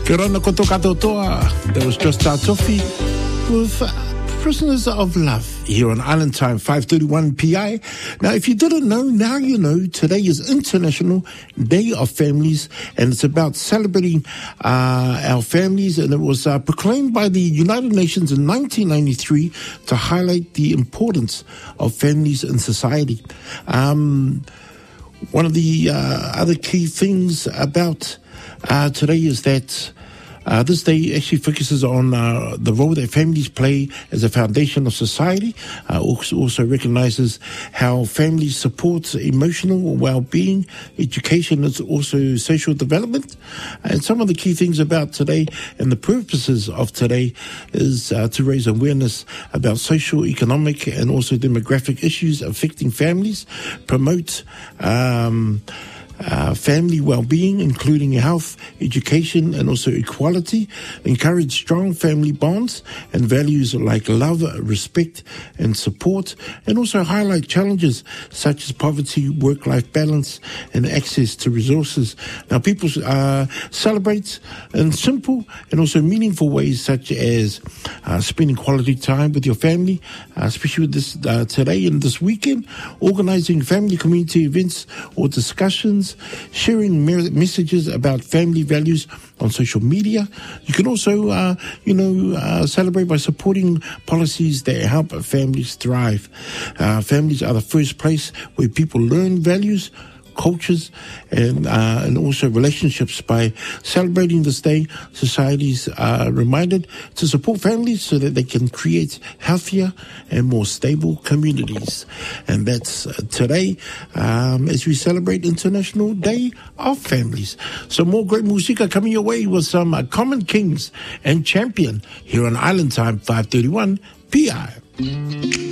Kirana koto katoa. That was just our toffee with Prisoners of Love here on Island Time, 5:31 PI. Now, if you didn't know, now you know. Today is International Day of Families, and it's about celebrating our families. And it was proclaimed by the United Nations in 1993 to highlight the importance of families in society. One of the other key things about today is that this day actually focuses on the role that families play as a foundation of society. Also recognizes how families support emotional well-being, education, and also social development. And some of the key things about today and the purposes of today is to raise awareness about social, economic, and also demographic issues affecting families, promote family well-being, including health, education, and also equality, encourage strong family bonds and values like love, respect, and support, and also highlight challenges such as poverty, work-life balance, and access to resources. Now, people celebrate in simple and also meaningful ways, such as spending quality time with your family, especially with this today and this weekend, organizing family community events or discussions, sharing messages about family values on social media. You can also, celebrate by supporting policies that help families thrive. Families are the first place where people learn values, cultures, and also relationships. By celebrating this day, societies are reminded to support families so that they can create healthier and more stable communities. And that's today as we celebrate International Day of Families. So more great music are coming your way with some Common Kings and Champion here on Island Time, 5:31 PI.